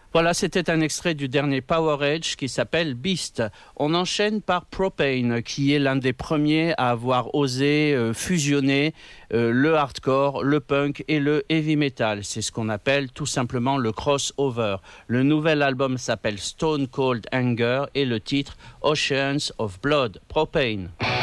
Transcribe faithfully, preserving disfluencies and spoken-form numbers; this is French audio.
Voilà, c'était un extrait du dernier Powerage qui s'appelle Beast. On enchaîne par Propane, qui est l'un des premiers à avoir osé euh, fusionner euh, le hardcore, le punk et le heavy metal. C'est ce qu'on appelle tout simplement le crossover. Le nouvel album s'appelle Stone Cold Anger et le titre Oceans of Blood. Propane.